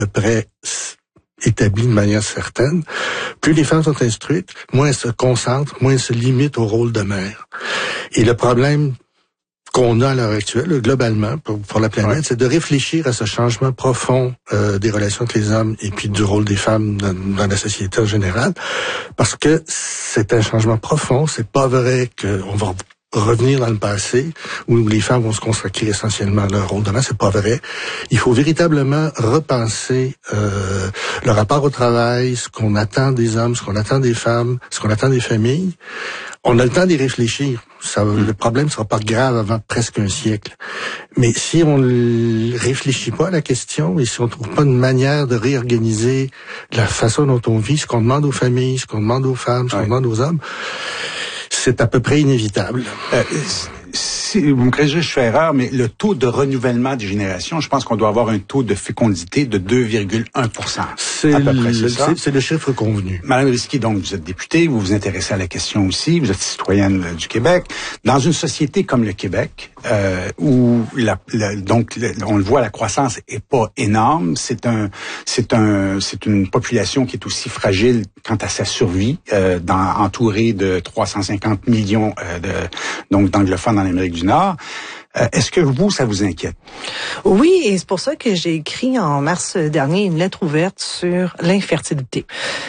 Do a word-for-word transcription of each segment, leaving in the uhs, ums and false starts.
peu près établi de manière certaine, plus les femmes sont instruites, moins elles se concentrent, moins elles se limitent au rôle de mère. Et le problème qu'on a à l'heure actuelle, globalement, pour, pour la planète, ouais. c'est de réfléchir à ce changement profond euh, des relations entre les hommes et puis du rôle des femmes dans, dans la société en général, parce que c'est un changement profond. C'est pas vrai qu'on va revenir dans le passé où les femmes vont se consacrer essentiellement à leur rôle de mère. C'est pas vrai. Il faut véritablement repenser euh, le rapport au travail, ce qu'on attend des hommes, ce qu'on attend des femmes, ce qu'on attend des familles. On a le temps d'y réfléchir. Ça, mmh. Le problème sera pas grave avant presque un siècle. Mais si on ne réfléchit pas à la question et si on trouve pas une manière de réorganiser la façon dont on vit, ce qu'on demande aux familles, ce qu'on demande aux femmes, ce ouais. qu'on demande aux hommes, c'est à peu près inévitable. Euh, si, vous me corrigez, je fais erreur, mais le taux de renouvellement des générations, je pense qu'on doit avoir un taux de fécondité de deux virgule un pour cent. C'est, à peu près, c'est, ça? c'est, c'est le chiffre convenu. Madame Risky, donc, vous êtes députée, vous vous intéressez à la question aussi, vous êtes citoyenne du Québec. Dans une société comme le Québec, euh, où la, la, donc la, on le voit, la croissance est pas énorme, c'est un, c'est un, c'est une population qui est aussi fragile quant à sa survie, euh, dans, entourée de trois cent cinquante millions euh, de donc d'anglophones en Amérique du Nord. Euh, est-ce que vous, ça vous inquiète? Oui, et c'est pour ça que j'ai écrit en mars dernier une lettre ouverte sur l'infertilité.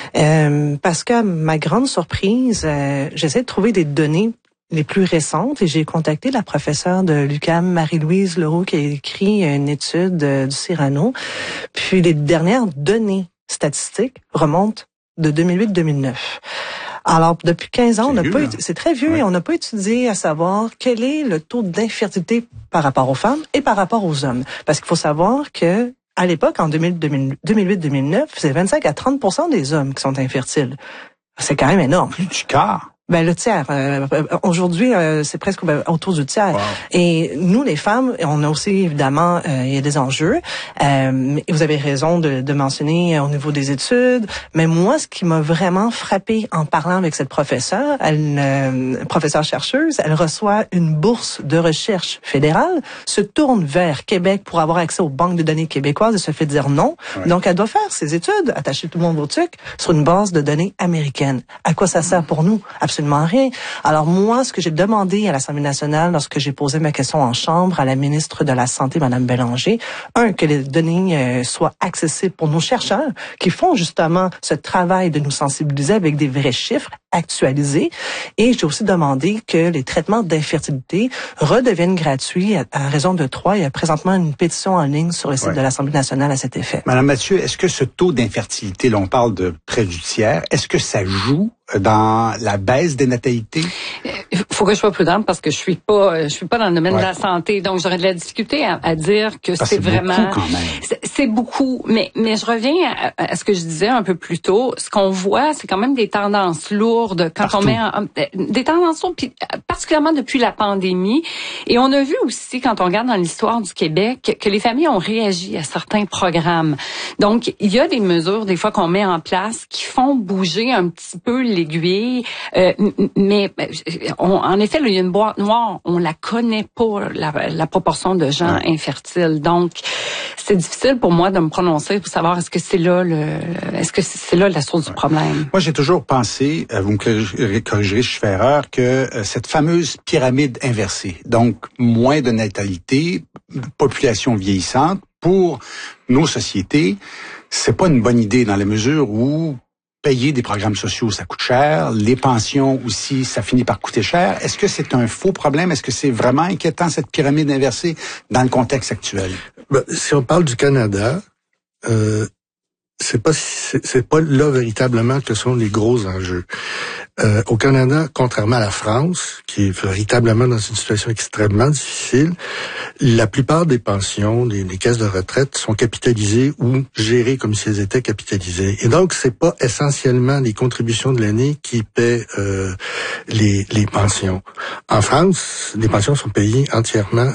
Euh, parce qu'à ma grande surprise, euh, j'essaie de trouver des données les plus récentes et j'ai contacté la professeure de l'U Q A M, Marie-Louise Leroux, qui a écrit une étude euh, du Cyrano. Puis les dernières données statistiques remontent de deux mille huit deux mille neuf. Alors, depuis quinze ans, c'est on n'a pas, hein? c'est très vieux, ouais. et on n'a pas étudié à savoir quel est le taux d'infertilité par rapport aux femmes et par rapport aux hommes. Parce qu'il faut savoir que, à l'époque, en deux mille huit deux mille neuf, c'est vingt-cinq à trente pour cent des hommes qui sont infertiles. C'est quand même énorme. Plus du quart. Ben le tiers. Euh, aujourd'hui, euh, c'est presque ben, autour du tiers. Wow. Et nous, les femmes, on a aussi évidemment, euh, il y a des enjeux. Euh, et vous avez raison de, de mentionner au niveau des études. Mais moi, ce qui m'a vraiment frappée en parlant avec cette professeure, elle, euh, professeure chercheuse, elle reçoit une bourse de recherche fédérale, se tourne vers Québec pour avoir accès aux banques de données québécoises et se fait dire non. Ouais. Donc, elle doit faire ses études, attacher tout le monde au tuc, sur une base de données américaine. À quoi ça sert pour nous? Absolument rien. Alors moi, ce que j'ai demandé à l'Assemblée nationale lorsque j'ai posé ma question en chambre à la ministre de la Santé, Mme Bélanger, un, que les données euh, soient accessibles pour nos chercheurs qui font justement ce travail de nous sensibiliser avec des vrais chiffres actualisés. Et j'ai aussi demandé que les traitements d'infertilité redeviennent gratuits à, à raison de trois. Il y a présentement une pétition en ligne sur le site ouais. de l'Assemblée nationale à cet effet. Madame Mathieu, est-ce que ce taux d'infertilité, là on parle de près du tiers, est-ce que ça joue dans la baisse des natalités? Il faut que je sois prudente parce que je suis pas, je suis pas dans le domaine ouais. de la santé, donc j'aurais de la difficulté à, à dire que c'est, c'est vraiment. Beaucoup quand même. C'est, c'est beaucoup, mais mais je reviens à, à ce que je disais un peu plus tôt. Ce qu'on voit, c'est quand même des tendances lourdes quand Partout. on met en, des tendances lourdes, puis particulièrement depuis la pandémie. Et on a vu aussi quand on regarde dans l'histoire du Québec que les familles ont réagi à certains programmes. Donc il y a des mesures des fois qu'on met en place qui font bouger un petit peu l'aiguille, euh, mais on, en effet, là, il y a une boîte noire, on la connaît pas, la, la proportion de gens ouais. infertiles. Donc, c'est difficile pour moi de me prononcer pour savoir est-ce que c'est là le, est-ce que c'est là la source ouais. du problème. Moi, j'ai toujours pensé, vous me corrigerez, corrigerez si je fais erreur, que euh, cette fameuse pyramide inversée, donc moins de natalité, population vieillissante, pour nos sociétés, c'est pas une bonne idée dans la mesure où payer des programmes sociaux, ça coûte cher. Les pensions aussi, ça finit par coûter cher. Est-ce que c'est un faux problème? Est-ce que c'est vraiment inquiétant, cette pyramide inversée, dans le contexte actuel? Ben, si on parle du Canada, euh, c'est pas c'est, c'est pas là véritablement que sont les gros enjeux. Euh, au Canada, contrairement à la France, qui est véritablement dans une situation extrêmement difficile, la plupart des pensions, les, les caisses de retraite sont capitalisées ou gérées comme si elles étaient capitalisées. Et donc, c'est pas essentiellement les contributions de l'année qui paient euh, les, les pensions. En France, les pensions sont payées entièrement avec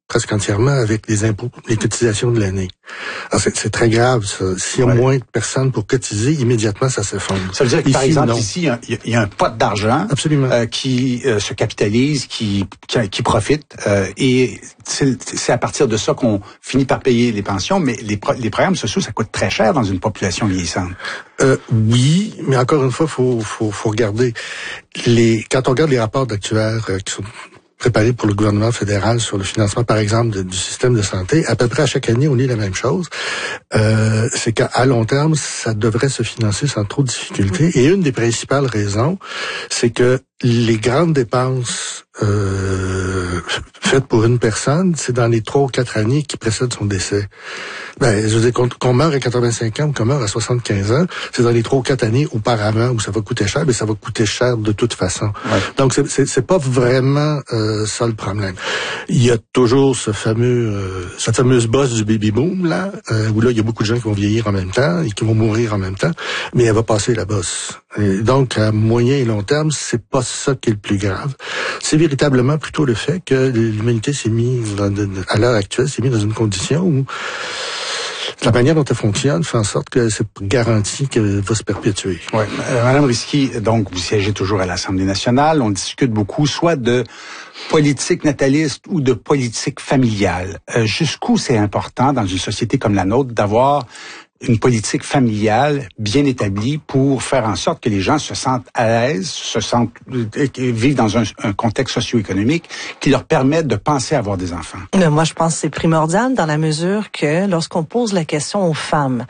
presque entièrement avec les impôts, les cotisations de l'année. Alors c'est, c'est très grave, ça. S'il y a ouais. moins de personnes pour cotiser, immédiatement, ça s'effondre. Ça veut dire que, ici, par exemple, non. ici, il y, y a un pot d'argent Absolument. Euh, qui euh, se capitalise, qui, qui, qui profite, euh, et c'est, c'est à partir de ça qu'on finit par payer les pensions, mais les, pro- les programmes sociaux, ça coûte très cher dans une population vieillissante. Euh, oui, mais encore une fois, faut, faut, faut regarder les, quand on regarde les rapports d'actuaires euh, qui sont préparé pour le gouvernement fédéral sur le financement, par exemple, de, du système de santé, à peu près à chaque année, on lit la même chose. Euh, c'est qu'à long terme, ça devrait se financer sans trop de difficultés. Et une des principales raisons, c'est que les grandes dépenses euh, faites pour une personne, c'est dans les trois ou quatre années qui précèdent son décès. Ben, je veux dire, qu'on, qu'on meurt à quatre-vingt-cinq ans ou qu'on meurt à soixante-quinze ans, c'est dans les trois ou quatre années auparavant où ça va coûter cher, mais ça va coûter cher de toute façon. Ouais. Donc, c'est, c'est, c'est pas vraiment euh, ça le problème. Il y a toujours ce fameux, euh, cette fameuse bosse du baby boom, là, euh, où là, il y a beaucoup de gens qui vont vieillir en même temps et qui vont mourir en même temps, mais elle va passer la bosse. Et donc, à moyen et long terme, c'est pas ça qui est le plus grave. C'est véritablement plutôt le fait que l'humanité s'est mise, à l'heure actuelle, s'est mise dans une condition où la manière dont elle fonctionne fait en sorte que c'est garanti qu'elle va se perpétuer. Oui. Euh, Madame Risky, donc, vous siégez toujours à l'Assemblée nationale. On discute beaucoup, soit de politique nataliste ou de politique familiale. Euh, jusqu'où c'est important dans une société comme la nôtre d'avoir une politique familiale bien établie pour faire en sorte que les gens se sentent à l'aise, se sentent vivent dans un, un contexte socio-économique qui leur permette de penser à avoir des enfants. Mais moi, je pense que c'est primordial dans la mesure que lorsqu'on pose la question aux femmes,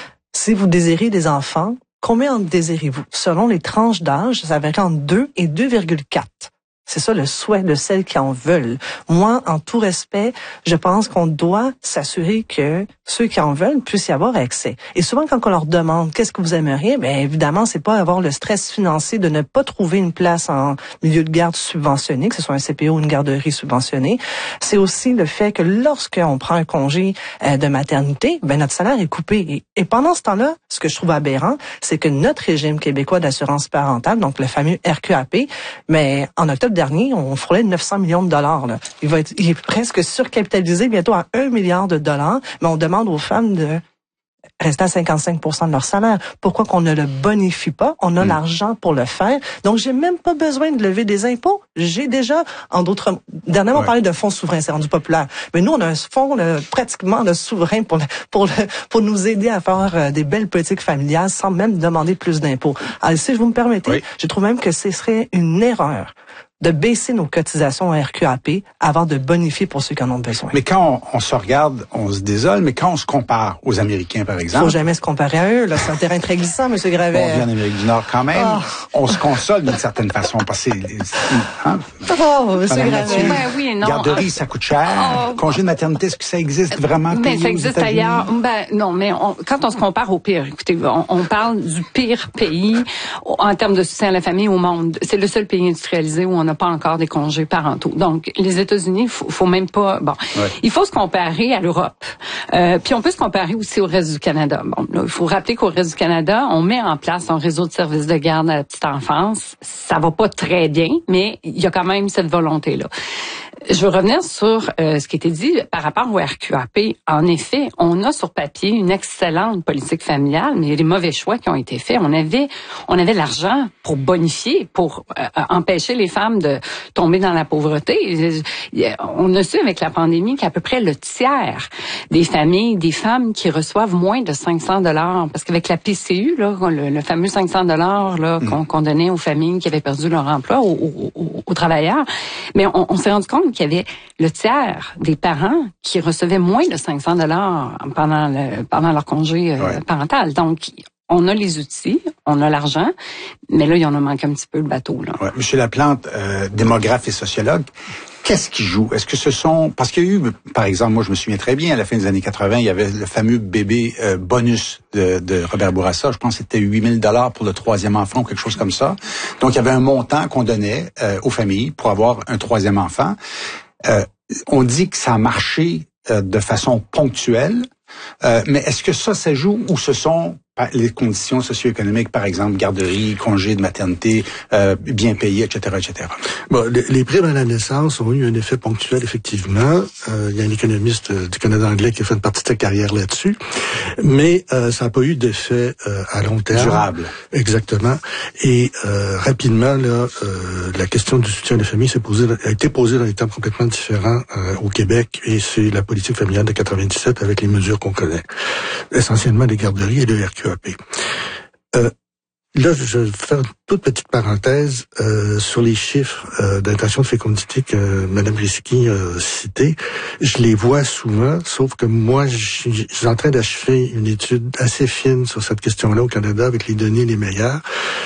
si vous désirez des enfants, combien en désirez-vous? Selon les tranches d'âge, ça varie entre deux et deux virgule quatre. C'est ça le souhait de celles qui en veulent. Moi, en tout respect, je pense qu'on doit s'assurer que ceux qui en veulent puissent y avoir accès. Et souvent, quand on leur demande qu'est-ce que vous aimeriez, bien évidemment, c'est pas avoir le stress financier de ne pas trouver une place en milieu de garde subventionné, que ce soit un C P O ou une garderie subventionnée. C'est aussi le fait que lorsqu'on prend un congé euh, de maternité, ben notre salaire est coupé. Et, et pendant ce temps-là, ce que je trouve aberrant, c'est que notre régime québécois d'assurance parentale, donc le fameux R Q A P, mais en octobre dernier, on frôlait neuf cents millions de dollars. Là. Il va être, il est presque surcapitalisé, bientôt à un milliard de dollars, mais on demande aux femmes de rester à cinquante-cinq pour cent de leur salaire. Pourquoi qu'on ne le bonifie pas? On a mmh. l'argent pour le faire. Donc, j'ai même pas besoin de lever des impôts. J'ai déjà, en d'autres... Dernièrement, ouais. on parlait de fonds souverains, c'est rendu populaire. Mais nous, on a un fonds là, pratiquement là, souverain pour, pour, pour nous aider à faire euh, des belles politiques familiales sans même demander plus d'impôts. Alors, si vous me permettez, oui. je trouve même que ce serait une erreur de baisser nos cotisations au R Q A P avant de bonifier pour ceux qui en ont besoin. Mais quand on, on se regarde, on se désole, mais quand on se compare aux Américains, par exemple... Faut jamais se comparer à eux, là. C'est un terrain très glissant, M. Gravet. On vit en Amérique du Nord quand même. Oh. On se console d'une certaine façon, parce que... Hein? Oh, M. Gravet. Ben oui et non. Garderie, ça coûte cher. Oh. Congé de maternité, est-ce que ça existe vraiment? Mais ça existe ailleurs. Ben non, mais on, quand on se compare au pire, écoutez, on, on parle du pire pays en termes de soutien à la famille au monde. C'est le seul pays industrialisé où on n'a pas encore des congés parentaux. Donc, les États-Unis, faut, faut même pas... Bon, ouais. il faut se comparer à l'Europe. Euh, puis on peut se comparer aussi au reste du Canada. Bon, là, il faut rappeler qu'au reste du Canada, on met en place un réseau de services de garde à la petite enfance. Ça va pas très bien, mais il y a quand même cette volonté-là. Je veux revenir sur euh, ce qui était dit par rapport au R Q A P. En effet, on a sur papier une excellente politique familiale, mais il y a des mauvais choix qui ont été faits. On avait, on avait l'argent pour bonifier, pour euh, empêcher les femmes de tomber dans la pauvreté. On a su avec la pandémie qu'à peu près le tiers des familles, des femmes qui reçoivent moins de cinq cents dollars, parce qu'avec la P C U, là, le, le fameux cinq cents dollars là, mmh. qu'on, qu'on donnait aux familles qui avaient perdu leur emploi, aux, aux, aux travailleurs, mais on, on s'est rendu compte qu'il y avait le tiers des parents qui recevaient moins de cinq cents dollars pendant le, pendant leur congé euh, ouais. parental. Donc, on a les outils, on a l'argent, mais là, il y en a manqué un petit peu le bateau. Là. Ouais. Monsieur Laplante, euh, démographe et sociologue, qu'est-ce qui joue? Est-ce que ce sont... Parce qu'il y a eu, par exemple, moi je me souviens très bien, à la fin des années quatre-vingts, il y avait le fameux bébé euh, bonus de, de Robert Bourassa. Je pense que c'était huit mille dollars pour le troisième enfant ou quelque chose comme ça. Donc, il y avait un montant qu'on donnait euh, aux familles pour avoir un troisième enfant. Euh, on dit que ça a marché euh, de façon ponctuelle. Euh, mais est-ce que ça, ça joue ou ce sont les conditions socio-économiques, par exemple, garderie, congé de maternité, euh, bien payé, et cetera, et cetera. Bon, les, les primes à la naissance ont eu un effet ponctuel, effectivement. Euh, il y a un économiste du Canada anglais qui a fait une partie de sa carrière là-dessus. Mais euh, ça n'a pas eu d'effet euh, à long terme. Durable. Exactement. Et euh, rapidement, là, euh, la question du soutien à la famille s'est posée, a été posée dans des termes complètement différents euh, au Québec. Et c'est la politique familiale de quatre-vingt-dix-sept avec les mesures qu'on connaît. Essentiellement les garderies et le R Q A P. Euh, là, je vais faire une toute petite parenthèse euh, sur les chiffres euh, d'intention de fécondité que Mme Risky a cités. Je les vois souvent, sauf que moi, je suis en train d'achever une étude assez fine sur cette question-là au Canada avec les données les meilleures.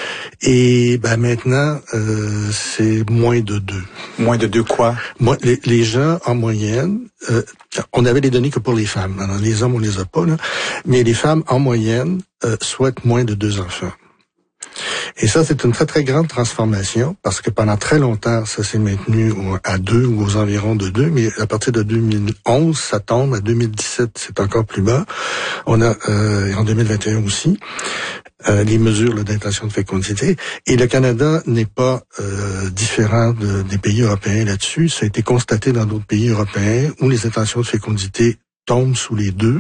Et ben maintenant, euh, c'est moins de deux. Moins de deux quoi? Moi, les, les gens, en moyenne, euh, on avait les données que pour les femmes. Alors, les hommes, on les a pas, là. Mais les femmes, en moyenne, euh, souhaitent moins de deux enfants. Et ça, c'est une très, très grande transformation parce que pendant très longtemps, ça s'est maintenu à deux ou aux environs de deux, mais à partir de deux mille onze, ça tombe. À deux mille dix-sept, c'est encore plus bas. On a, euh, en deux mille vingt et un aussi, euh, les mesures là, d'intention de fécondité. Et le Canada n'est pas euh, différent de, des pays européens là-dessus. Ça a été constaté dans d'autres pays européens où les intentions de fécondité tombent sous les deux.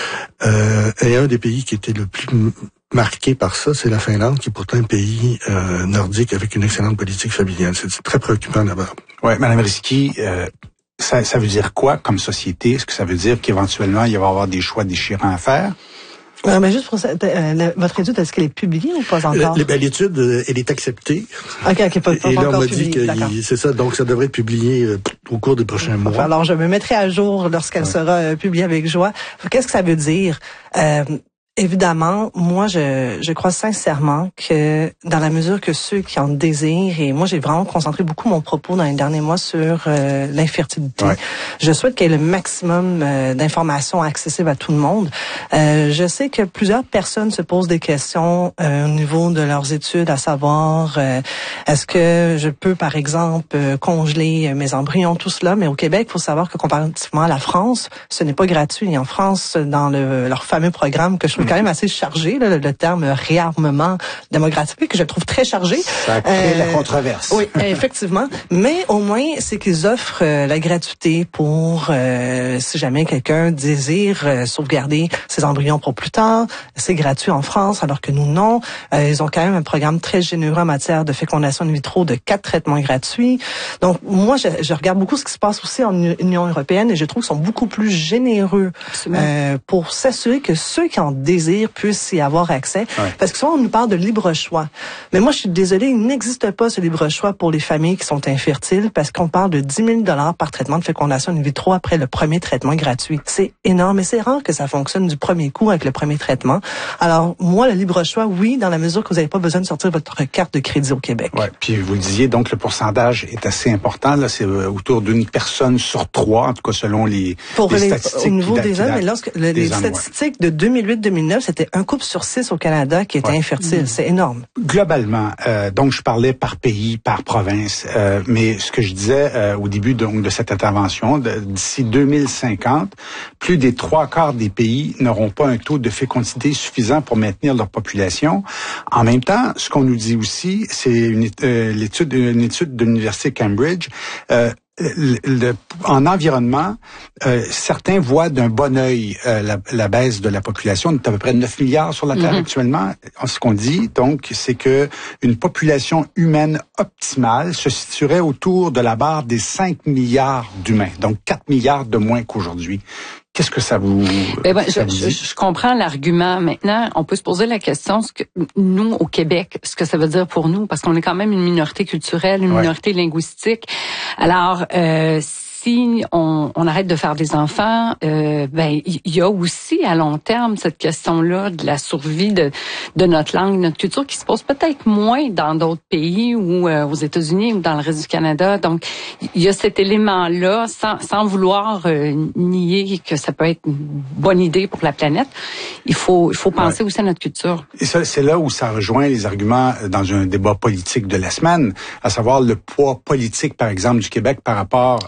Euh, et un des pays qui était le plus marqué par ça, c'est la Finlande, qui est pourtant un pays euh, nordique avec une excellente politique familiale. C'est, c'est très préoccupant d'abord. Oui, Mme Risky, euh, ça, ça veut dire quoi comme société? Est-ce que ça veut dire qu'éventuellement, il va y avoir des choix déchirants à faire? Euh, mais juste pour ça, euh, votre étude, est-ce qu'elle est publiée ou pas encore? Le, ben, l'étude, euh, elle est acceptée. OK, OK, pas, pas Et là, encore on m'a publiée, dit que c'est ça, donc ça devrait être publié euh, au cours des prochains mois. Alors, je me mettrai à jour lorsqu'elle ouais. sera euh, publiée avec joie. Qu'est-ce que ça veut dire? Euh, Évidemment, moi, je, je crois sincèrement que dans la mesure que ceux qui en désirent, et moi, j'ai vraiment concentré beaucoup mon propos dans les derniers mois sur euh, l'infertilité. Ouais. Je souhaite qu'il y ait le maximum euh, d'informations accessibles à tout le monde. Euh, je sais que plusieurs personnes se posent des questions euh, au niveau de leurs études, à savoir, euh, est-ce que je peux, par exemple, euh, congeler mes embryons, tout cela. Mais au Québec, il faut savoir que comparativement à la France, ce n'est pas gratuit. En France, dans le, leur fameux programme que je trouve quand même assez chargé, là, le, le terme réarmement démographique, que je trouve très chargé. Ça crée euh, la controverse. Oui, effectivement. Mais au moins, c'est qu'ils offrent euh, la gratuité pour, euh, si jamais quelqu'un désire euh, sauvegarder ses embryons pour plus tard. C'est gratuit en France, alors que nous, non. Euh, ils ont quand même un programme très généreux en matière de fécondation in vitro de quatre traitements gratuits. Donc, moi, je, je regarde beaucoup ce qui se passe aussi en Union européenne et je trouve qu'ils sont beaucoup plus généreux euh, pour s'assurer que ceux qui en désirent puissent y avoir accès. Ouais. Parce que souvent, on nous parle de libre choix. Mais moi, je suis désolée, il n'existe pas ce libre choix pour les familles qui sont infertiles parce qu'on parle de dix mille dollars par traitement de fécondation in vitro après le premier traitement gratuit. C'est énorme et c'est rare que ça fonctionne du premier coup avec le premier traitement. Alors, moi, le libre choix, oui, dans la mesure que vous n'avez pas besoin de sortir votre carte de crédit au Québec. Ouais. Puis vous le disiez, donc le pourcentage est assez important. Là, c'est autour d'une personne sur trois, en tout cas selon les, pour les les statistiques. Au niveau des hommes, mais lorsque le, les hommes, statistiques ouais. de deux mille huit deux mille neuf, c'était un couple sur six au Canada qui était ouais. infertile. Mmh. C'est énorme. Globalement, euh, donc je parlais par pays, par province, euh, mais ce que je disais euh, au début donc, de cette intervention, de, d'ici deux mille cinquante, plus des trois quarts des pays n'auront pas un taux de fécondité suffisant pour maintenir leur population. En même temps, ce qu'on nous dit aussi, c'est une, euh, l'étude, une étude de l'Université Cambridge, euh, Le, le, en environnement, euh, certains voient d'un bon œil euh, la, la baisse de la population. On est à peu près neuf milliards sur la Terre mm-hmm. actuellement. Ce qu'on dit, donc, c'est que une population humaine optimale se situerait autour de la barre des cinq milliards d'humains, donc quatre milliards de moins qu'aujourd'hui. Qu'est-ce que ça vous, ben, ben, ça je, vous dit? Je, je comprends l'argument. Maintenant, on peut se poser la question, ce que nous, au Québec, ce que ça veut dire pour nous, parce qu'on est quand même une minorité culturelle, une ouais. minorité linguistique. Alors, euh, si on, on arrête de faire des enfants, euh, ben il y a aussi à long terme cette question-là de la survie de, de notre langue, notre culture, qui se pose peut-être moins dans d'autres pays ou euh, aux États-Unis ou dans le reste du Canada. Donc, il y a cet élément-là, sans, sans vouloir euh, nier que ça peut être une bonne idée pour la planète. Il faut, il faut penser ouais. aussi à notre culture. Et ça, c'est là où ça rejoint les arguments dans un débat politique de la semaine, à savoir le poids politique, par exemple, du Québec par rapport au reste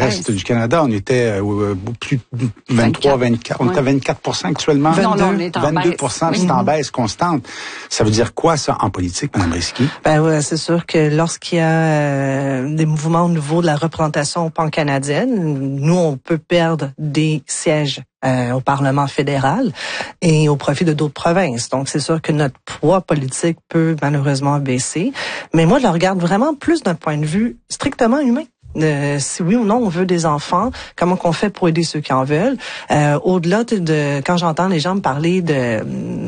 reste du Canada, on était euh, plus de vingt-trois, vingt-quatre, on ouais. est à vingt-quatre pour cent actuellement. Non, non, on est en vingt-deux pour cent, baisse. c'est en baisse constante. Ça veut dire quoi, ça, en politique, Mme Risky? Ben ouais, c'est sûr que lorsqu'il y a euh, des mouvements au niveau de la représentation pan-canadienne, nous, on peut perdre des sièges Euh, au Parlement fédéral et au profit de d'autres provinces. Donc, c'est sûr que notre poids politique peut malheureusement baisser. Mais moi, je le regarde vraiment plus d'un point de vue strictement humain. Euh, si oui ou non on veut des enfants, comment qu'on fait pour aider ceux qui en veulent. Euh, au-delà de, de quand j'entends les gens me parler de